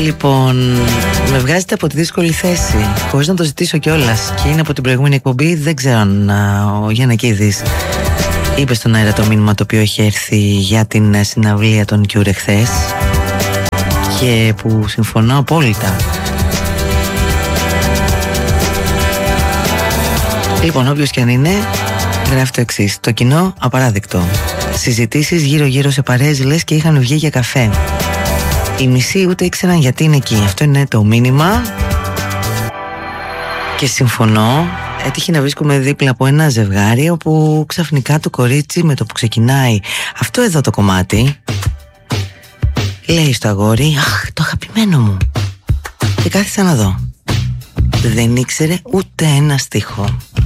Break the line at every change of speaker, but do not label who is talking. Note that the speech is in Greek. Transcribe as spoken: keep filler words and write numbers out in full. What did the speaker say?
Λοιπόν, με βγάζετε από τη δύσκολη θέση χωρίς να το ζητήσω κιόλας. Και είναι από την προηγούμενη εκπομπή. Δεν ξέρω αν ο Γιαννακίδης είπε στον αέρα το μήνυμα το οποίο έχει έρθει για την συναυλία των Cure χθες, και που συμφωνώ απόλυτα. Λοιπόν, όποιος και αν είναι, γράφει το εξής: το κοινό απαράδεικτο. Συζητήσεις γύρω-γύρω σε παρέες λες και είχαν βγει για καφέ. Οι μισοί ούτε ήξεραν γιατί είναι εκεί. Αυτό είναι το μήνυμα. Και συμφωνώ. Έτυχε να βρίσκομαι δίπλα από ένα ζευγάρι όπου ξαφνικά το κορίτσι με το που ξεκινάει αυτό εδώ το κομμάτι λέει στο αγόρι: αχ, το αγαπημένο μου. Και κάθισα να δω. Δεν ήξερε ούτε ένα στίχο.